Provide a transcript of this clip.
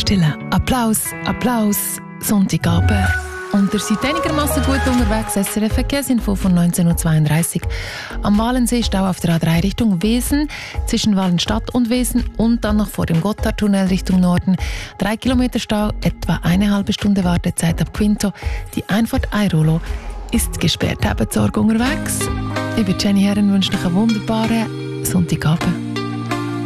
stellen. Applaus, Applaus, Sonntagabend. Und ihr seid einigermaßen gut unterwegs. SRF Verkehrsinfo von 19.32 Uhr. Am Walensee Stau auf der A3 Richtung Wesen, zwischen Wallenstadt und Wesen und dann noch vor dem Gotthardtunnel Richtung Norden. 3 Kilometer Stau, etwa eine halbe Stunde Wartezeit ab Quinto. Die Einfahrt Airolo ist gesperrt. Habt Sorge unterwegs. Ich bin Jenny Herren, wünsche euch einen wunderbaren Sonntagabend.